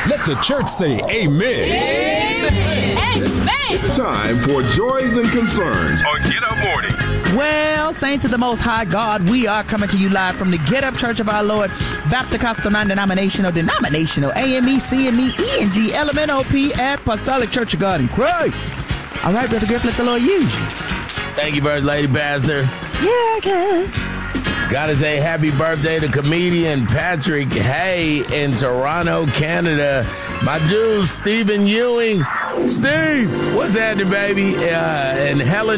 Let the church say amen. Amen. It's time for Joys and Concerns on Get Up Morning. Well, saints of the Most High God, we are coming to you live from the Get Up Church of Our Lord, Baptist Costal Non-Denominational, AME, CME, ENG, LMNOP, Apostolic Church of God in Christ. All right, Brother Griff, let the Lord use you. Thank you, First Lady Pastor. Yeah, okay. Gotta say happy birthday to comedian Patrick Hay in Toronto, Canada. My dude, Stephen Ewing. Steve, what's happening, baby? And Helen